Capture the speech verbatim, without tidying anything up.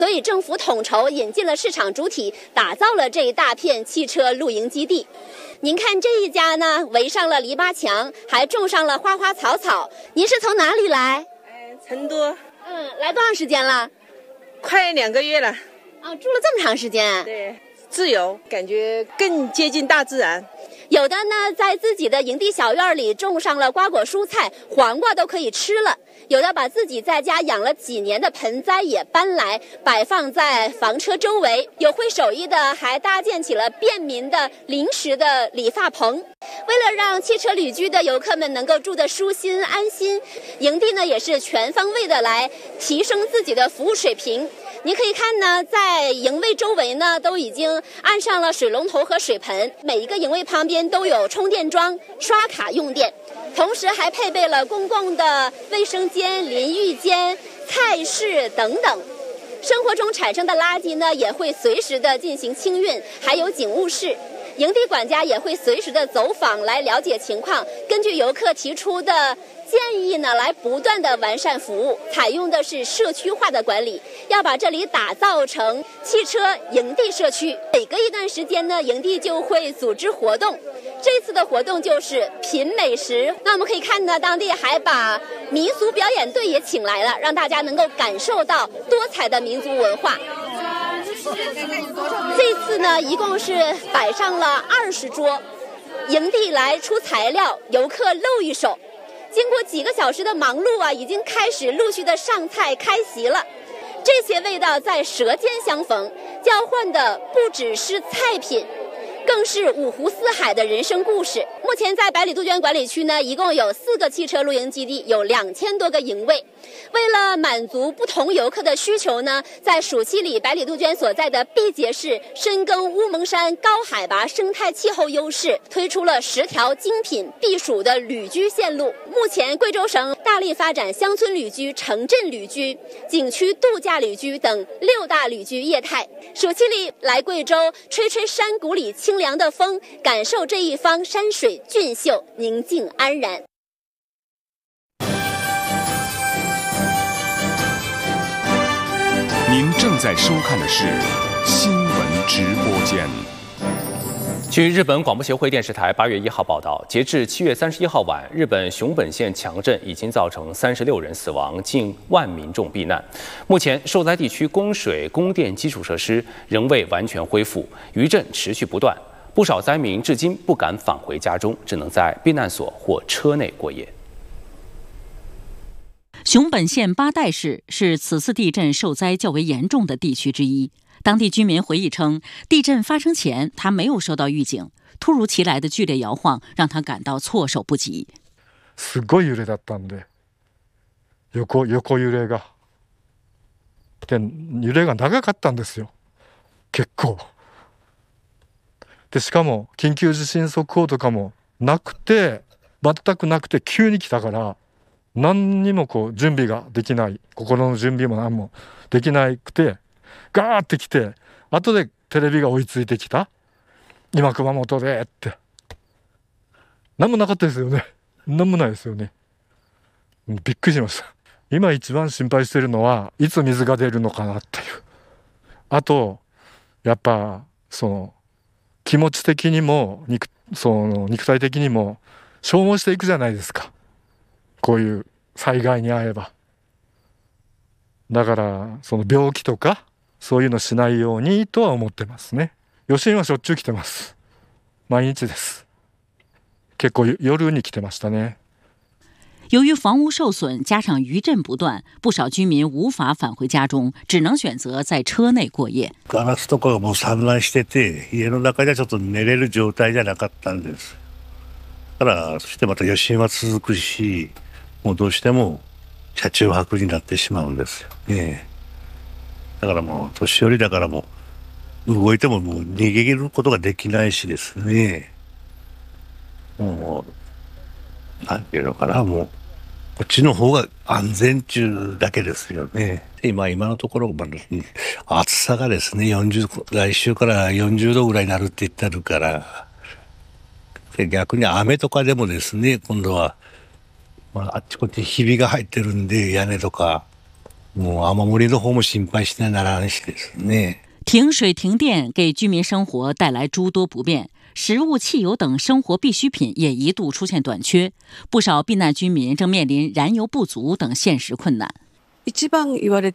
所以政府统筹引进了市场主体，打造了这一大片汽车露营基地。您看这一家呢，围上了篱笆墙，还种上了花花草草。您是从哪里来？ 哎，成都。 嗯，来多长时间了？ 快两个月了。 啊，住了这么长时间。 对，自由，感觉更接近大自然。 有的呢，在自己的营地小院里种上了瓜果蔬菜，黄瓜都可以吃了。有的把自己在家养了几年的盆栽也搬来，摆放在房车周围。有会手艺的还搭建起了便民的临时的理发棚。为了让汽车旅居的游客们能够住得舒心安心，营地呢也是全方位的来提升自己的服务水平。您可以看呢，在营位周围呢都已经安上了水龙头和水盆，每一个营位旁边都有充电桩，刷卡用电。同时还配备了公共的卫生间、淋浴间、菜室等等。生活中产生的垃圾呢，也会随时的进行清运，还有警务室。营地管家也会随时的走访来了解情况，根据游客提出的建议呢，来不断的完善服务，采用的是社区化的管理，要把这里打造成汽车营地社区。每隔一段时间呢，营地就会组织活动。这次的活动就是品美食。那我们可以看呢，当地还把民俗表演队也请来了，让大家能够感受到多彩的民族文化。这次呢，一共是摆上了二十桌，营地来出材料，游客露一手。经过几个小时的忙碌啊，已经开始陆续的上菜开席了。这些味道在舌尖相逢，交换的不只是菜品，更是五湖四海的人生故事。目前在百里杜鹃管理区呢，一共有四个汽车露营基地，有两千多个营位。为了满足不同游客的需求呢，在暑期里，百里杜鹃所在的毕节市深耕乌蒙山高海拔生态气候优势，推出了十条精品避暑的旅居线路。目前，贵州省大力发展乡村旅居、城镇旅居、景区度假旅居等六大旅居业态。暑期里来贵州，吹吹山谷里清凉的风，感受这一方山水俊秀、宁静安然。 您正在收看的是新闻直播间。 据日本广播协会电视台八月一号报道，截至七月三十一号晚，日本熊本县强震已经造成三十六人死亡，近万民众避难。目前受灾地区供水、供电基础设施仍未完全恢复，余震持续不断，不少灾民至今不敢返回家中，只能在避难所或车内过夜。 熊本县八代市是此次地震受灾较为严重的地区之一。当地居民回忆称，地震发生前他没有收到预警，突如其来的剧烈摇晃让他感到措手不及。 すごい揺れだったんで、横横揺れが、で揺れが長かったんですよ。結構。でしかも緊急地震速報とかもなくて、全くなくて急に来たから。何にもこう準備ができない、心の準備も何もできなくて、ガーって来て、後でテレビが追いついてきた。今熊本でって。何もなかったですよね。何もないですよね。びっくりしました。今一番心配しているのは、いつ水が出るのかなっていう。あと、やっぱ、その、気持ち的にも、肉、その、肉体的にも消耗していくじゃないですか。こういう災害に遭えば。だからその病気とかそういうのしないようにとは思ってますね。余震はしょっちゅう来てます。毎日です。結構夜に来てましたね。 由于房屋受损，加上余震不断，不少居民无法返回家中，只能选择在车内过夜。 ガラスとかがもう散乱してて、家の中じゃちょっと寝れる状態じゃなかったんです。だからそしてまた余震は続くし。もうどうしても車中泊になってしまうんですよね。だからもう年寄りだからもう動いてももう逃げることができないしですね。もうなんていうのかな、もうこっちの方が安全中だけですよね。今今のところ、まあ、暑さがですねよんじゅう来週からよんじゅうどぐらいになるって言ってるから、逆に雨とかでもですね今度は。まあ、あっちこっちひびが入ってるんで屋根とかもう雨漏りの方も心配してならんしですね。 停水停电给居民生活带来诸多不便，食物、汽油等生活必需品也一度出现短缺，不少避难居民正面临燃油不足等现实困难。 一番言われ